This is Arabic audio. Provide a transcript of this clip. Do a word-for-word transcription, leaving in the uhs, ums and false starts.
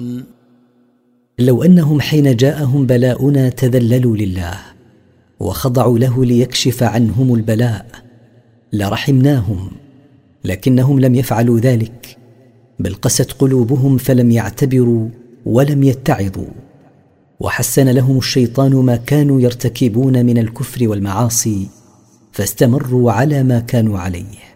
يعلمون. لو أنهم حين جاءهم بلاؤنا تذللوا لله وخضعوا له ليكشف عنهم البلاء لرحمناهم، لكنهم لم يفعلوا ذلك، بل قست قلوبهم فلم يعتبروا ولم يتعظوا، وحسن لهم الشيطان ما كانوا يرتكبون من الكفر والمعاصي فاستمروا على ما كانوا عليه.